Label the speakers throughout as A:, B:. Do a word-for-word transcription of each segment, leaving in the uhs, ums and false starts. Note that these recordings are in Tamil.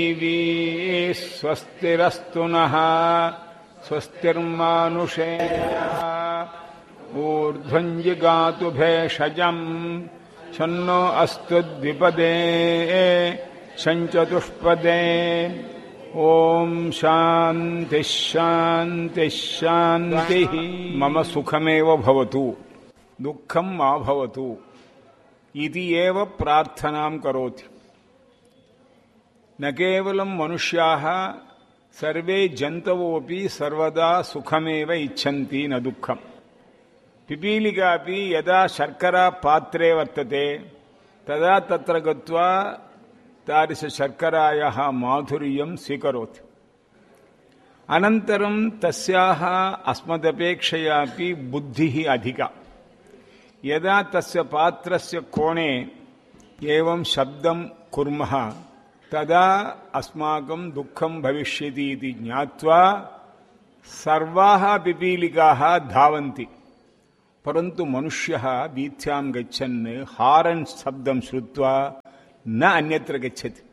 A: स्वस्तिरस्तु नः स्वस्तिर्मानुषेभ्यः ऊर्ध्वञ्जिगातु भेषजम् शन्नो अस्तु द्विपदे शञ्चतुष्पदे ओम शांति शांति शांति। मम सुखमेव भवतु दुःखं मा भवतु इति एव प्रार्थनां करोति। न केवलं मनुष्याः सर्वे जन्तवोऽपि सर्वदा सुखमेव इच्छन्ति न दुःखम्। पिपीलिकापि यदा शर्करा पात्रे वर्तते तदा तत्र गत्वा तादृशशर्करायाः माधुर्यं स्वीकरोति। अनन्तरं तस्याः अस्मदपेक्षयापि बुद्धिः अधिका। यदा तस्य पात्रस्य कोणे एवं शब्दं कुर्मः तदा अस्माकं दुःखं भविष्यति इति ज्ञात्वा सर्वाः पिपीलिकाः धावन्ति। परन्तु मनुष्यः वीथ्यां गच्छन् हारन् शब्दं श्रुत्वा न अन्यत्र गच्छति।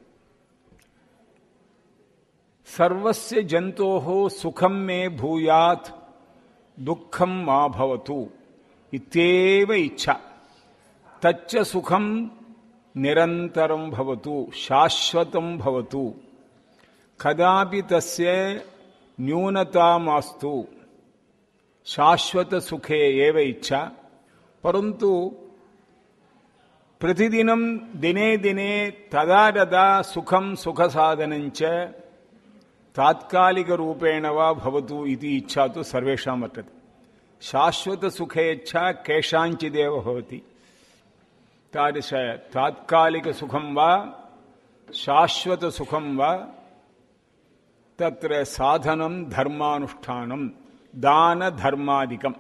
A: सर्वस्य जन्तोः सुखं मे भूयात् दुःखं मा भवतु इत्येव इच्छा। तच्च सुखं निरन्तरं भवतु शाश्वतं भवतु कदापि तस्य न्यूनता मास्तु। शाश्वत सुखे एव इच्छा। परन्तु प्रतिदिनं दिने दिने तदा तदा सुखं सुखसाधनञ्च तात्कालिकरूपेण वा भवतु इति इच्छा तु सर्वेषां वर्तते। शाश्वतसुखे इच्छा केषाञ्चिदेव भवति। तादृश तात्कालिकसुखं वा शाश्वतसुखं वा तत्र साधनं धर्मानुष्ठानं दानधर्मादिकम्।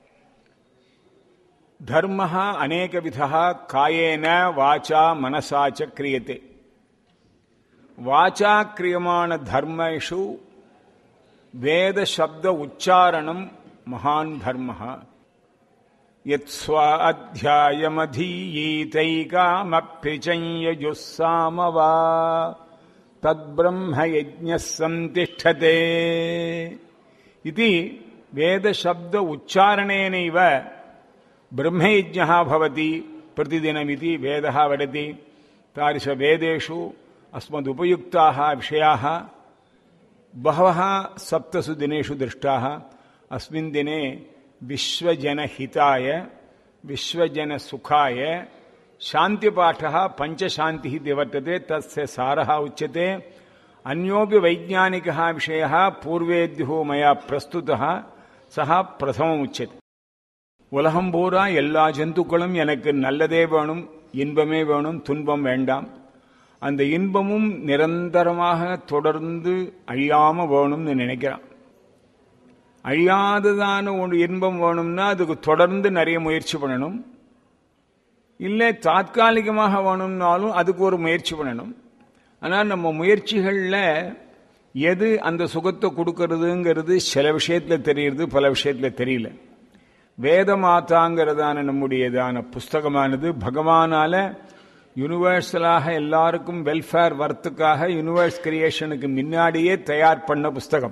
A: धर्मः अनेकविधः कायेन वाचा मनसा च क्रियते। वाचा क्रियमाणधर्मेषु वेदशब्द उच्चारणं महान् धर्मः। यत्स्वाध्यायमधीयीतैकामप्यचञ्यजुस्साम वा तद्ब्रह्मयज्ञः सन्तिष्ठते इति वेदशब्द उच्चारणेनैव ब्रह्मयज्ञः भवति प्रतिदिनमिति वेदः वदति। तादृशवेदेषु अस्मदुपयुक्ताः विषयाः बहवः सप्तसु दिनेषु दृष्टाः। अस्मिन् दिने विश्वजनहिताय विश्वजनसुखाय शान्तिपाठः पञ्चशान्तिः इति वर्तते। तस्य सारः उच्यते। अन्योपि वैज्ञानिकः विषयः पूर्वेद्युः मया प्रस्तुतः सः प्रथममुच्यते। உலகம் பூரா எல்லா ஜந்துக்களும் எனக்கு நல்லதே வேணும், இன்பமே வேணும், துன்பம் வேண்டாம். அந்த இன்பமும் நிரந்தரமாக தொடர்ந்து அழியாம வேணும்னு நினைக்கிறான். அழியாததான ஒரு இன்பம் வேணும்னா அதுக்கு தொடர்ந்து நிறைய முயற்சி பண்ணணும். இல்லை தாத்காலிகமாக வேணும்னாலும் அதுக்கு ஒரு முயற்சி பண்ணணும். ஆனால் நம்ம முயற்சிகளில் எது அந்த சுகத்தை கொடுக்கறதுங்கிறது சில விஷயத்தில் தெரியுது, பல விஷயத்தில் தெரியல. வேத மாதாங்கிறதான நம்முடையதான புஸ்தகமானது பகவானால யூனிவர்சலாக எல்லாருக்கும் வெல்ஃபேர் வர்த்துக்காக யூனிவர்ஸ் கிரியேஷனுக்கு முன்னாடியே தயார் பண்ண புஸ்தகம்.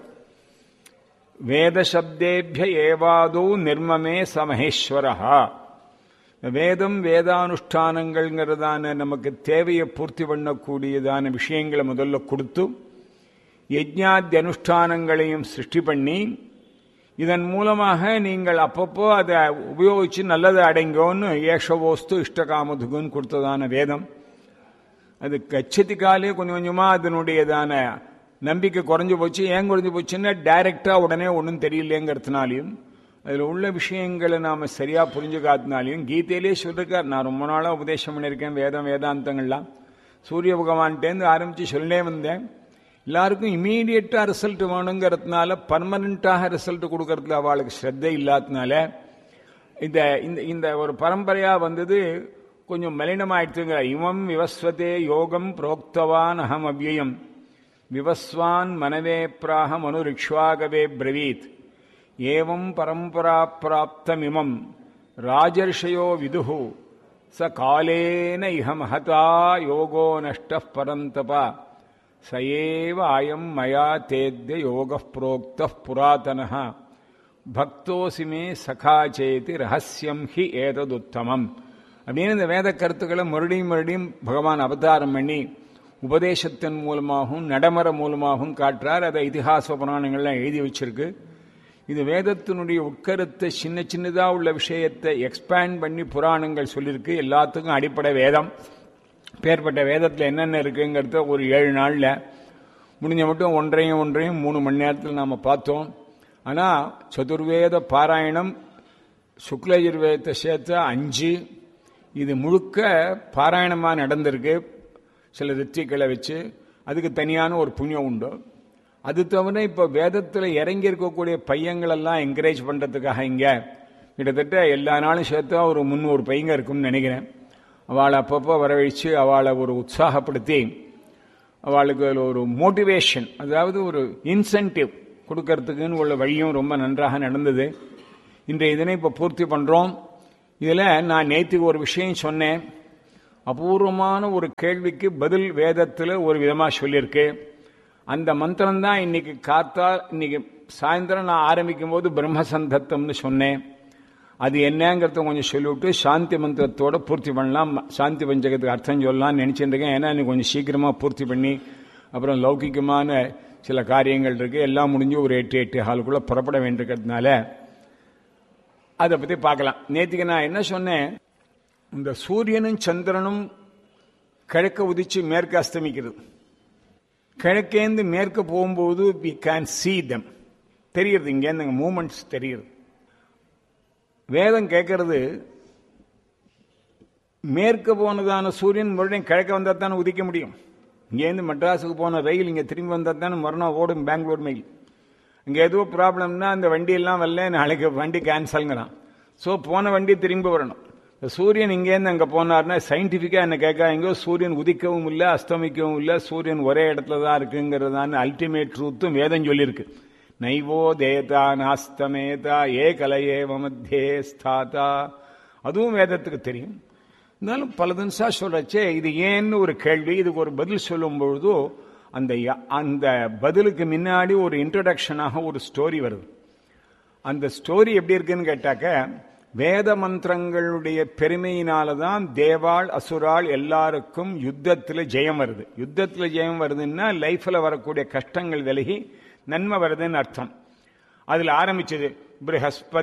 A: வேத சப்தேபிய ஏவாதோ நிர்மமே சமஹேஸ்வரஹா. வேதம் வேதானுஷ்டானங்கள்ங்கிறதான நமக்கு தேவையை பூர்த்தி பண்ணக்கூடியதான விஷயங்களை முதல்ல கொடுத்து யஜ்ஞாதி அனுஷ்டானங்களையும் சிருஷ்டி பண்ணி இதன் மூலமாக நீங்கள் அப்பப்போ அதை உபயோகிச்சு நல்லதை அடைங்கோன்னு ஏஷவோஸ்து இஷ்டகாமதுகுன்னு கொடுத்ததான வேதம். அது கச்சதி காலே கொஞ்சம் கொஞ்சமாக அதனுடையதான நம்பிக்கை குறைஞ்சு போச்சு. ஏன் குறைஞ்சு போச்சுன்னா டைரக்டாக உடனே ஒன்றும் தெரியலேங்கிறதுனாலையும் அதில் உள்ள விஷயங்களை நாம் சரியாக புரிஞ்சுக்காத்தினாலையும் கீதையிலே சொல்லிருக்கார். நான் ரொம்ப நாளாக உபதேசம் பண்ணியிருக்கேன் வேதம் வேதாந்தங்கள்லாம். சூரிய பகவான்கிட்டேருந்து ஆரம்பித்து சொல்லே வந்தேன். எல்லாருக்கும் இமீடியட்டாக ரிசல்ட் வேணுங்கிறதுனால பர்மனண்ட்டாக ரிசல்ட் கொடுக்கறதுல அவளுக்கு ஸ்ரத்தை இல்லாததுனால இந்த இந்த ஒரு பரம்பரையாக வந்தது கொஞ்சம் மலினமாயிடுச்சுங்கிற. இமம் விவஸ்வதே யோகம் புரோக்தவான் அகம் அவ்யயம் விவஸ்வான் மனவே பிராக மனு ரிக்ஷ்வாகவே பிரவீத் ஏவம் பரம்பரா பிராப்தமிமம் ராஜர்ஷயோ விதுஹு ச காலேன இஹ மஹதா யோகோ நஷ்ட பரந்தபா சயேவ அயம் மயா தேத்ய யோக புரோக்த புராதன பக்தோசிமே சகாச்சேதி ரகசியம் ஹி ஏததுத்தமம் அப்படின்னு இந்த வேத கருத்துக்களை மறுபடியும் மறுபடியும் பகவான் அவதாரம் பண்ணி உபதேசத்தின் மூலமாகவும் நடைமுறை மூலமாகவும் காட்டுறார். அதை இதிகாச புராணங்கள்லாம் எழுதி வச்சிருக்கு. இது வேதத்தினுடைய உட்கருத்தை சின்ன சின்னதாக உள்ள விஷயத்தை எக்ஸ்பேண்ட் பண்ணி புராணங்கள் சொல்லியிருக்கு. எல்லாத்துக்கும் அடிப்படை வேதம். பேர்பட்ட வேதத்தில் என்னென்ன இருக்குங்கிறத ஒரு ஏழு நாளில் முடிஞ்ச மட்டும் ஒன்றையும் ஒன்றையும் மூணு மணி நேரத்தில் நாம் பார்த்தோம். ஆனால் சதுர்வேத பாராயணம் சுக்லயஜுர்வேதத்தை சேர்த்த அஞ்சு இது முழுக்க பாராயணமாக நடந்திருக்கு. சில ரித்திகளை வச்சு அதுக்கு தனியான ஒரு புண்ணியம் உண்டு. அது தவிர இப்போ வேதத்தில் இறங்கி இருக்கக்கூடிய பையங்களெல்லாம் என்கரேஜ் பண்ணுறதுக்காக இங்கே கிட்டத்தட்ட எல்லா நாளும் சேர்த்தா ஒரு முந்நூறு பையங்க இருக்கும்னு நினைக்கிறேன். அவளை அப்பப்போ வரவழைச்சு அவளை ஒரு உற்சாகப்படுத்தி அவளுக்கு ஒரு மோட்டிவேஷன், அதாவது ஒரு இன்சென்டிவ் கொடுக்கறதுக்குன்னு உள்ள வழியும் ரொம்ப நன்றாக நடந்தது. இன்றைய இதனை இப்போ பூர்த்தி பண்ணுறோம். இதில் நான் நேற்றுக்கு ஒரு விஷயம் சொன்னேன். அபூர்வமான ஒரு கேள்விக்கு பதில் வேதத்தில் ஒரு விதமாக சொல்லியிருக்கு. அந்த மந்திரம்தான் இன்னைக்கு காத்தா இன்னைக்கு சாயந்தரம் நான் ஆரம்பிக்கும் போது பிரம்மசந்தத்தம்னு சொன்னேன். அது என்னங்கிறத கொஞ்சம் சொல்லிவிட்டு சாந்தி மந்திரத்தோட பூர்த்தி பண்ணலாம். சாந்தி பஞ்சகத்துக்கு அர்த்தம் சொல்லலாம்னு நினைச்சிட்டு இருக்கேன். ஏன்னா இன்னைக்கு கொஞ்சம் சீக்கிரமாக பூர்த்தி பண்ணி அப்புறம் லௌகிகமான சில காரியங்கள் இருக்கு. எல்லாம் முடிஞ்சு ஒரு எட்டு எட்டு ஹாலுக்குள்ள புறப்பட வேண்டியிருக்கிறதுனால அதை பற்றி பார்க்கலாம். நேற்றுக்கு நான் என்ன சொன்னேன், இந்த சூரியனும் சந்திரனும் கிழக்க உதிச்சு மேற்கு அஸ்தமிக்கிறது. கிழக்கேந்து மேற்கு போகும்போது வி கேன் see them, தெரியுது. இங்கேருந்து மூமெண்ட்ஸ் தெரியுது. வேதம் கேட்கறது மேற்கு போனதான சூரியன் மறுபடியும் கிழக்க வந்தால் தானே உதிக்க முடியும். இங்கேருந்து மெட்ராஸுக்கு போன ரயில் இங்கே திரும்பி வந்தால் தானே மறுநாள் ஓடும் பெங்களூர் மெயில். இங்கே ஏதோ ப்ராப்ளம்னா அந்த வண்டியெல்லாம் வரல, நாளைக்கு வண்டி கேன்சல்ங்கிறான். ஸோ போன வண்டி திரும்பி வரணும். சூரியன் இங்கேருந்து அங்கே போனார்னா சயின்டிஃபிக்காக என்ன கேட்காங்க, சூரியன் உதிக்கவும் இல்லை அஸ்தமிக்கவும் இல்லை, சூரியன் ஒரே இடத்துல தான் இருக்குங்கிறதான அல்டிமேட் ட்ரூத்தும் வேதம் சொல்லியிருக்கு. நைவோ தேதா நாஸ்தமேதா ஏ கலையே மத்தியே ஸ்தாதா, அதுவும் வேதத்துக்கு தெரியும். இருந்தாலும் பல தினசா சொல்றச்சே இது ஏன்னு ஒரு கேள்வி, இதுக்கு ஒரு பதில் சொல்லும் பொழுதோ அந்த அந்த பதிலுக்கு முன்னாடி ஒரு இன்ட்ரடக்ஷனாக ஒரு ஸ்டோரி வருது. அந்த ஸ்டோரி எப்படி இருக்குன்னு கேட்டாக்க, வேத மந்திரங்களுடைய பெருமையினால்தான் தேவாள் அசுராள் எல்லாருக்கும் யுத்தத்தில் ஜெயம் வருது. யுத்தத்தில் ஜெயம் வருதுன்னா லைஃப்ல வரக்கூடிய கஷ்டங்கள் விலகி நன்மை வருதுன்னு அர்த்தம். அதில் ஆரம்பிச்சது பிரகஸ்பதி